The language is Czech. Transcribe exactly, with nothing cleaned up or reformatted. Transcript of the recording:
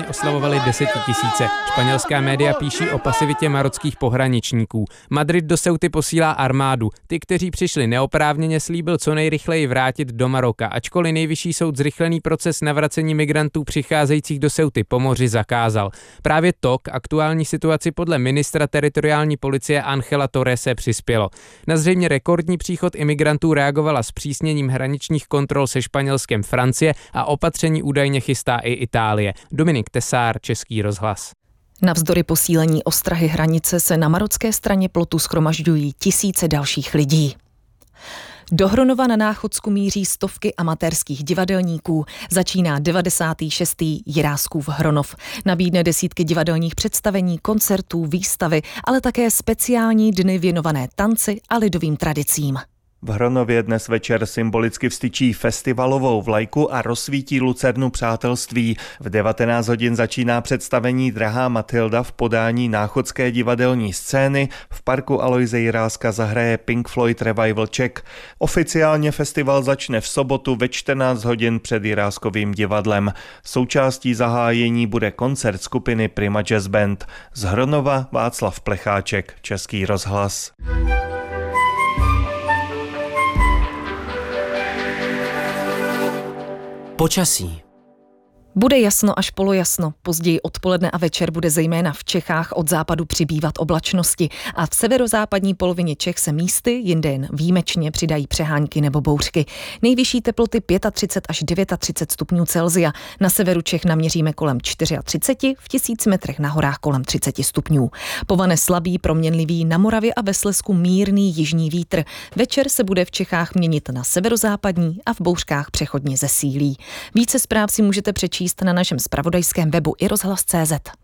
loni oslavovali desetitisíce. Španělská média píší o pasivitě marockých pohraničníků. Madrid do Ceuty posílá armádu. Ty, kteří přišli neoprávněně, slíbil co nejrychleji vrátit do Maroka, ačkoliv nejvyšší soud zrychlený proces navracení migrantů přicházejících do Ceuty po moři zakázal. Právě to k aktuální situaci podle ministra teritoriální policie Ángela Torrese přispělo. Na zřejmě rekordní příchod imigrantů reagovala zpřísněním hraničních kontrol se Španělskem Francie a opatření údajně chystá i Itálie. Dominik Tesár, Český rozhlas. Navzdory posílení ostrahy hranice se na marocké straně plotu shromažďují tisíce dalších lidí. Do Hronova na Náchodsku míří stovky amatérských divadelníků. Začíná devadesátý šestý Jiráskův Hronov. Nabídne desítky divadelních představení, koncertů, výstavy, ale také speciální dny věnované tanci a lidovým tradicím. V Hronově dnes večer symbolicky vstyčí festivalovou vlajku a rozsvítí lucernu přátelství. V devatenáct hodin začíná představení Drahá Matilda v podání náchodské divadelní scény. V parku Aloise Jiráska zahraje Pink Floyd Revival Check. Oficiálně festival začne v sobotu ve čtrnáct hodin před Jiráskovým divadlem. Součástí zahájení bude koncert skupiny Prima Jazz Band. Z Hronova Václav Plecháček, Český rozhlas. Počasí. Bude jasno až polojasno. Později odpoledne a večer bude zejména v Čechách od západu přibývat oblačnosti a v severozápadní polovině Čech se místy, jinde jen výjimečně přidají přehánky nebo bouřky. Nejvyšší teploty třicet pět až třicet devět stupňů Celsia. Na severu Čech naměříme kolem třicet čtyři, v tisíci metrech na horách kolem třicet stupňů. Povane slabý, proměnlivý, na Moravě a ve Slezsku mírný jižní vítr. Večer se bude v Čechách měnit na severozápadní a v bouřkách přechodně zesílí. Více zpráv si můžete přečíst na našem zpravodajském webu i rozhlas tečka cé zet.